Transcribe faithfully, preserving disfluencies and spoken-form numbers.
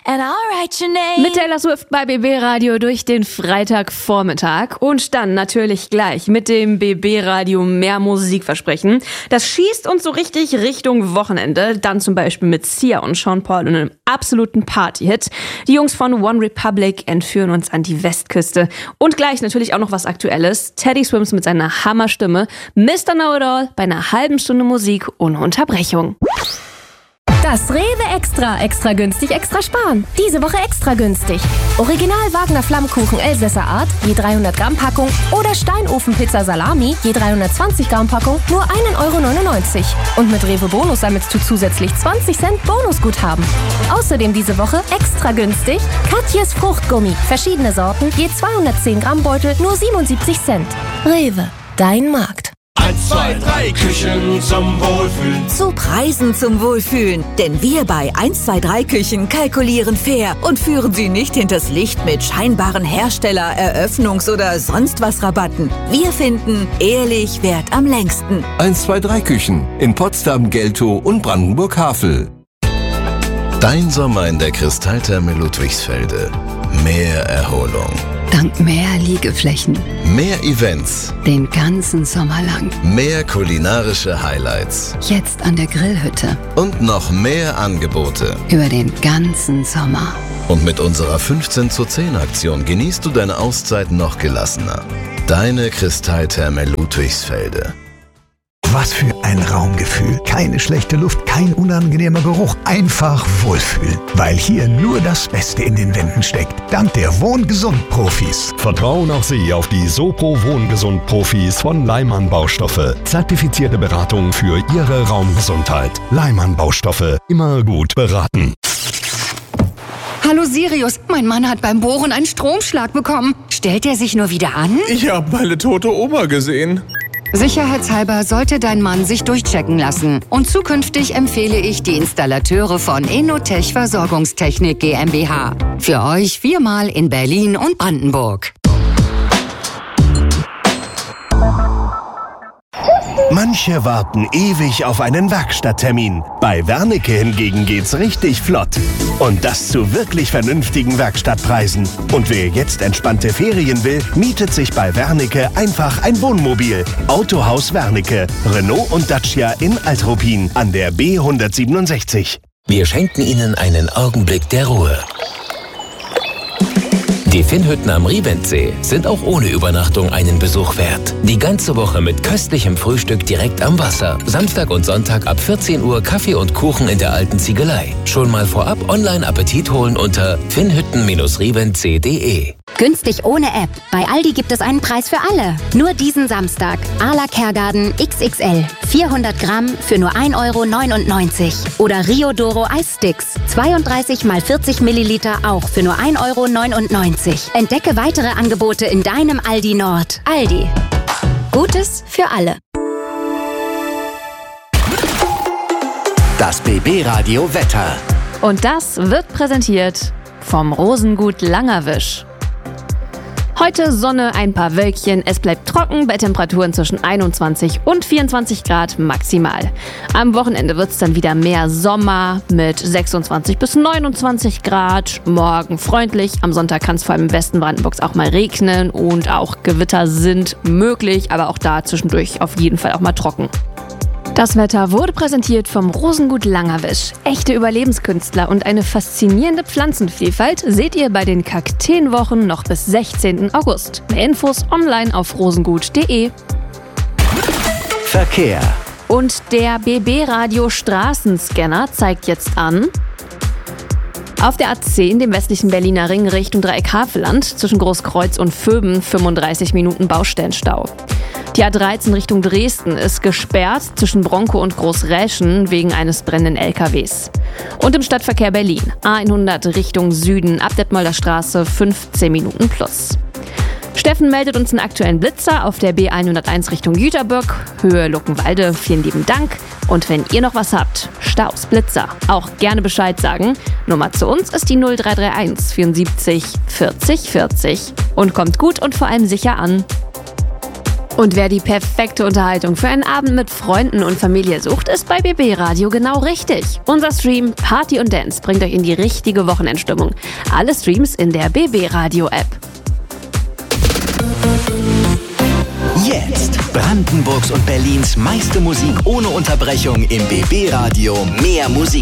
and I'll write your name. Mit Taylor Swift bei B B Radio durch den Freitagvormittag und dann natürlich gleich mit dem B B Radio mehr Musikversprechen. Das schießt uns so richtig Richtung Wochenende, dann zum Beispiel mit Sia und Sean Paul und einem absoluten Party-Hit. Die Jungs von One Republic entführen uns an die Westküste und gleich natürlich auch noch was Aktuelles. Teddy Swims mit seiner Hammerstimme, Mister Know-It-All bei einer halben Stunde Musik ohne Unterbrechung. Das Rewe Extra. Extra günstig, extra sparen. Diese Woche extra günstig. Original Wagner Flammkuchen Elsässer Art, je dreihundert Gramm Packung oder Steinofenpizza Salami, je dreihundertzwanzig Gramm Packung, nur ein Euro neunundneunzig. Und mit Rewe Bonus sammelst du zusätzlich zwanzig Cent Bonusguthaben. Außerdem diese Woche extra günstig Katjes Fruchtgummi. Verschiedene Sorten, je zweihundertzehn Gramm Beutel, nur siebenundsiebzig Cent. Rewe, dein Markt. Eins, zwei, drei Küchen zum Wohlfühlen. Zu Preisen zum Wohlfühlen. Denn wir bei eins zwei drei Küchen kalkulieren fair und führen Sie nicht hinters Licht mit scheinbaren Hersteller-, Eröffnungs- oder sonst was Rabatten. Wir finden, ehrlich währt am längsten. eins zwei drei Küchen in Potsdam, Geltow und Brandenburg-Havel. Dein Sommer in der Kristalltherme Ludwigsfelde. Mehr Erholung. Dank mehr Liegeflächen. Mehr Events. Den ganzen Sommer lang. Mehr kulinarische Highlights. Jetzt an der Grillhütte. Und noch mehr Angebote. Über den ganzen Sommer. Und mit unserer fünfzehn zu zehn Aktion genießt du deine Auszeit noch gelassener. Deine Kristalltherme Ludwigsfelde. Was für ein Raumgefühl. Keine schlechte Luft, kein unangenehmer Geruch. Einfach wohlfühlen. Weil hier nur das Beste in den Wänden steckt. Dank der Wohngesund-Profis. Vertrauen auch Sie auf die Sopro Wohngesund-Profis von Leimann Baustoffe. Zertifizierte Beratung für Ihre Raumgesundheit. Leimann Baustoffe. Immer gut beraten. Hallo Sirius, mein Mann hat beim Bohren einen Stromschlag bekommen. Stellt er sich nur wieder an? Ich habe meine tote Oma gesehen. Sicherheitshalber sollte dein Mann sich durchchecken lassen. Und zukünftig empfehle ich die Installateure von Enotech Versorgungstechnik GmbH. Für euch viermal in Berlin und Brandenburg. Manche warten ewig auf einen Werkstatttermin. Bei Wernicke hingegen geht's richtig flott. Und das zu wirklich vernünftigen Werkstattpreisen. Und wer jetzt entspannte Ferien will, mietet sich bei Wernicke einfach ein Wohnmobil. Autohaus Wernicke, Renault und Dacia in Altruppin an der B hundertsiebenundsechzig. Wir schenken Ihnen einen Augenblick der Ruhe. Die Finnhütten am Riventsee sind auch ohne Übernachtung einen Besuch wert. Die ganze Woche mit köstlichem Frühstück direkt am Wasser. Samstag und Sonntag ab vierzehn Uhr Kaffee und Kuchen in der alten Ziegelei. Schon mal vorab online Appetit holen unter finnhütten riventsee punkt de. Günstig ohne App. Bei Aldi gibt es einen Preis für alle. Nur diesen Samstag. Arla Kergarten X X L. vierhundert Gramm für nur ein Euro neunundneunzig. Oder Rio Doro Eissticks. zweiunddreißig mal vierzig Milliliter auch für nur ein Euro neunundneunzig. Entdecke weitere Angebote in deinem Aldi Nord. Aldi. Gutes für alle. Das B B Radio Wetter. Und das wird präsentiert vom Rosengut Langerwisch. Heute Sonne, ein paar Wölkchen, es bleibt trocken bei Temperaturen zwischen einundzwanzig und vierundzwanzig Grad maximal. Am Wochenende wird es dann wieder mehr Sommer mit sechsundzwanzig bis neunundzwanzig Grad. Morgen freundlich, am Sonntag kann es vor allem im Westen Brandenburgs auch mal regnen und auch Gewitter sind möglich, aber auch da zwischendurch auf jeden Fall auch mal trocken. Das Wetter wurde präsentiert vom Rosengut Langerwisch. Echte Überlebenskünstler und eine faszinierende Pflanzenvielfalt seht ihr bei den Kakteenwochen noch bis sechzehnten August. Mehr Infos online auf rosengut punkt de. Verkehr. Und der B B Radio Straßenscanner zeigt jetzt an: auf der A zehn, dem westlichen Berliner Ring Richtung Dreieck Havelland, zwischen Großkreuz und Vöben fünfunddreißig Minuten Baustellenstau. Die A dreizehn Richtung Dresden ist gesperrt zwischen Bronkow und Großräschen wegen eines brennenden L K Ws. Und im Stadtverkehr Berlin, A hundert Richtung Süden, ab Detmolder Straße fünfzehn Minuten plus. Steffen meldet uns einen aktuellen Blitzer auf der B hunderteins Richtung Jüterbürg, Höhe Luckenwalde. Vielen lieben Dank. Und wenn ihr noch was habt, Staus, Blitzer, auch gerne Bescheid sagen. Nummer zu uns ist die null drei drei eins vierundsiebzig vierzig vierzig. Und kommt gut und vor allem sicher an. Und wer die perfekte Unterhaltung für einen Abend mit Freunden und Familie sucht, ist bei B B Radio genau richtig. Unser Stream Party und Dance bringt euch in die richtige Wochenendstimmung. Alle Streams in der B B Radio App. Jetzt Brandenburgs und Berlins meiste Musik ohne Unterbrechung im B B Radio. Mehr Musik.